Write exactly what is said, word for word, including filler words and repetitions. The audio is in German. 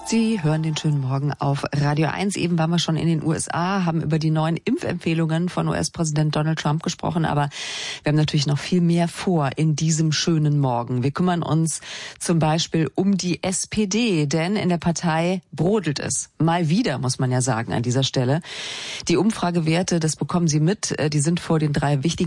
Sie hören den schönen Morgen auf Radio eins. Eben waren wir schon in den U S A, haben über die neuen Impfempfehlungen von U S-Präsident Donald Trump gesprochen, aber wir haben natürlich noch viel mehr vor in diesem schönen Morgen. Wir kümmern uns zum Beispiel um die S P D, denn in der Partei brodelt es. Mal wieder, muss man ja sagen, an dieser Stelle. Die Umfragewerte, das bekommen Sie mit, die sind vor den drei wichtigen